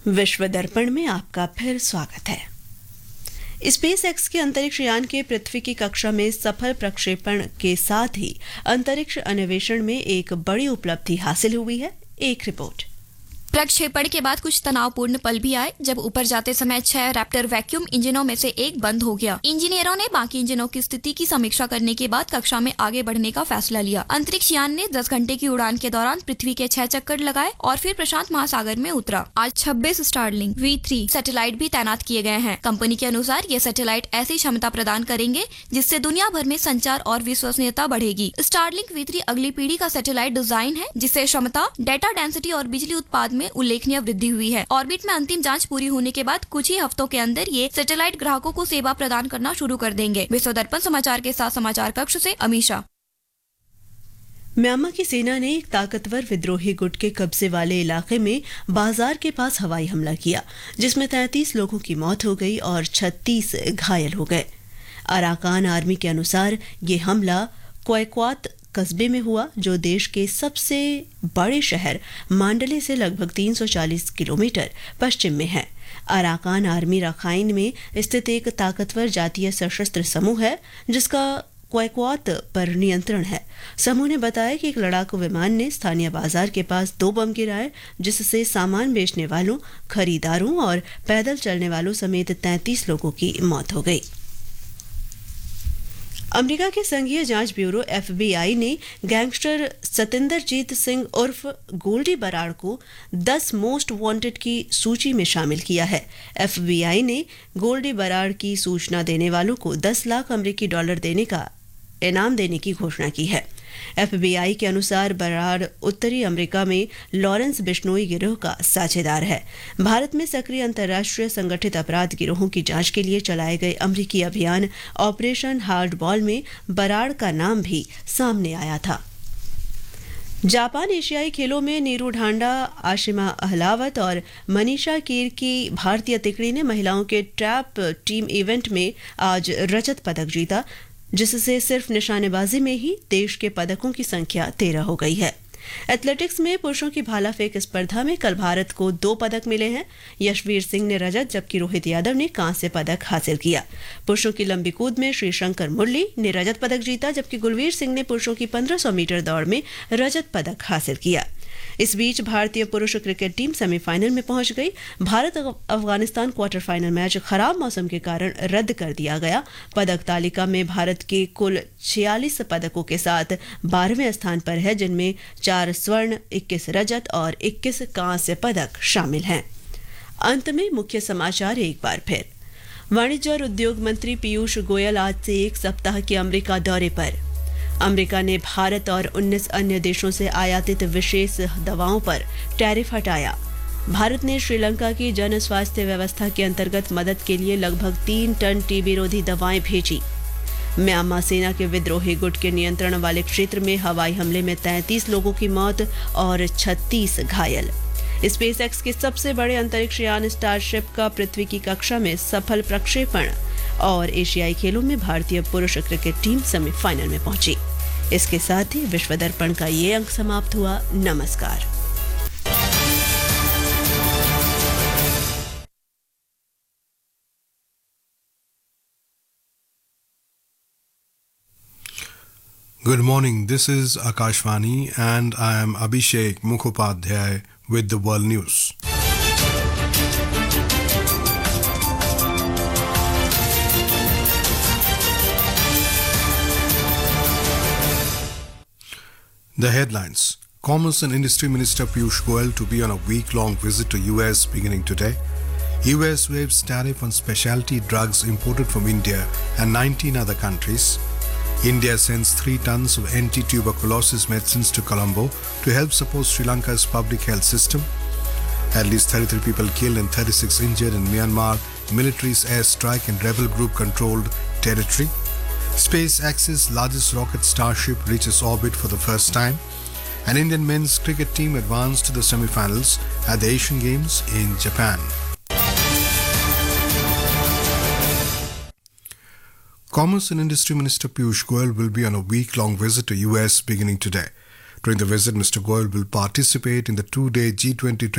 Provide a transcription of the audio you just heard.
विश्व दर्पण में आपका फिर स्वागत है। स्पेस एक्स के अंतरिक्ष यान के पृथ्वी की कक्षा में सफल प्रक्षेपण के साथ ही अंतरिक्ष अन्वेषण में एक बड़ी उपलब्धि हासिल हुई है। एक रिपोर्ट। प्रक्षेपण के बाद कुछ तनावपूर्ण पल भी आए जब ऊपर जाते समय 6 रैप्टर वैक्यूम इंजनों में से एक बंद हो गया। इंजीनियरों ने बाकी इंजनों की स्थिति की समीक्षा करने के बाद कक्षा में आगे बढ़ने का फैसला लिया। अंतरिक्ष यान ने 10 घंटे की उड़ान के दौरान पृथ्वी के 6 चक्कर लगाए और फिर प्रशांत महासागर में उतरा। आज 26 स्टारलिंक V3 सैटेलाइट भी तैनात किए गए हैं। कंपनी के अनुसार ये सैटेलाइट ऐसी क्षमता प्रदान करेंगे जिससे दुनिया भर में संचार और विश्वसनीयता बढ़ेगी। स्टारलिंक V3 अगली पीढ़ी का सैटेलाइट डिजाइन है जिससे क्षमता, डाटा डेंसिटी और बिजली उत्पाद में उल्लेखनीय वृद्धि हुई है। ऑर्बिट में अंतिम जांच पूरी होने के बाद कुछ ही हफ्तों के अंदर ये सैटेलाइट ग्राहकों को सेवा प्रदान करना शुरू कर देंगे। विश्व दर्पण समाचार के साथ समाचार कक्ष से अमीषा। म्यांमार की सेना ने एक ताकतवर विद्रोही गुट के कब्जे वाले इलाके में बाजार के पास हवाई हमला किया, जिसमें 33 लोगों की मौत हो गई और 36 घायल हो गए। अराकान आर्मी के अनुसार ये हमला क्वेक्वात कस्बे में हुआ, जो देश के सबसे बड़े शहर मांडले से लगभग 340 किलोमीटर पश्चिम में है। अराकान आर्मी रखाइन में स्थित एक ताकतवर जातीय सशस्त्र समूह है जिसका क्वेक्वात पर नियंत्रण है। समूह ने बताया कि एक लड़ाकू विमान ने स्थानीय बाजार के पास 2 बम गिराए, जिससे सामान बेचने वालों, खरीदारों और पैदल चलने वालों समेत 33 लोगों की मौत हो गई। अमेरिका के संघीय जांच ब्यूरो FBI ने गैंगस्टर सतिंदरजीत सिंह उर्फ गोल्डी बराड़ को 10 मोस्ट वांटेड की सूची में शामिल किया है। FBI ने गोल्डी बराड़ की सूचना देने वालों को 10 लाख अमेरिकी डॉलर देने का इनाम देने की घोषणा की है। FBI के अनुसार बराड़ उत्तरी अमेरिका में लॉरेंस बिश्नोई गिरोह का साझेदार है। भारत में सक्रिय अंतर्राष्ट्रीय संगठित अपराध गिरोहों की जांच के लिए चलाए गए अमेरिकी अभियान ऑपरेशन हार्ड बॉल में बराड़ का नाम भी सामने आया था। जापान एशियाई खेलों में नीरू ढांडा, आशिमा अहलावत और मनीषा कीर की भारतीय तिकड़ी ने महिलाओं के ट्रैप टीम इवेंट में आज रजत पदक जीता, जिससे सिर्फ निशानेबाजी में ही देश के पदकों की संख्या 13 हो गई है। एथलेटिक्स में पुरुषों की भाला फेंक स्पर्धा में कल भारत को 2 पदक मिले हैं। यशवीर सिंह ने रजत जबकि रोहित यादव ने कांस्य पदक हासिल किया। पुरुषों की लंबी कूद में श्रीशंकर मुरली ने रजत पदक जीता, जबकि गुलवीर सिंह ने पुरुषों की 1500 मीटर दौड़ में रजत पदक हासिल किया। इस बीच भारतीय पुरुष क्रिकेट टीम सेमीफाइनल में पहुंच गई। Bharat Afghanistan quarter final match खराब मौसम के कारण रद्द कर दिया गया। पदक तालिका में भारत के कुल 46 पदकों के साथ 12वें स्थान पर है, जिनमें 4 स्वर्ण, 21 रजत और 21 कांस्य पदक शामिल हैं। अंत में मुख्य समाचार एक बार फिर। वाणिज्य और उद्योग मंत्री पीयूष गोयल आज से 1 सप्ताह के अमेरिका दौरे पर। अमेरिका ने भारत और 19 अन्य देशों से आयातित विशेष दवाओं पर टैरिफ हटाया। भारत ने श्रीलंका की जन स्वास्थ्य व्यवस्था के अंतर्गत मदद के लिए लगभग 3 टन टीबी रोधी दवाएं भेजी। म्यांमार सेना के विद्रोही गुट के नियंत्रण वाले क्षेत्र में हवाई हमले में 33 लोगों की मौत और 36 घायल। स्पेस एक्स के सबसे बड़े अंतरिक्ष यान स्टारशिप का पृथ्वी की कक्षा में सफल प्रक्षेपण और एशियाई खेलों में भारतीय पुरुष क्रिकेट टीम सेमीफाइनल में पहुंची। इसके साथ ही विश्व दर्पण का ये अंक समाप्त हुआ। नमस्कार। Good morning, this is Akashvani and I am Abhishek Mukhopadhyay with the World News. The headlines. Commerce and Industry Minister Piyush Goyal to be on a week-long visit to US beginning today. US waives tariff on specialty drugs imported from India and 19 other countries. India sends 3 tons of anti-tuberculosis medicines to Colombo to help support Sri Lanka's public health system. At least 33 people killed and 36 injured in Myanmar military's airstrike in rebel group controlled territory. SpaceX's largest rocket Starship reaches orbit for the first time. An Indian men's cricket team advanced to the semi-finals at the Asian Games in Japan. Commerce and Industry Minister Piyush Goyal will be on a week-long visit to US beginning today. During the visit, Mr. Goyal will participate in the 2-day G20